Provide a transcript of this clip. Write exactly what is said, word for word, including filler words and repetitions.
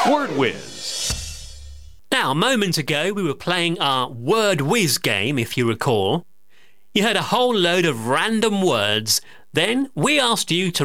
Word Whiz. Now, a moment ago, we were playing our Word Whiz game, if you recall. You heard a whole load of random words. Then we asked you to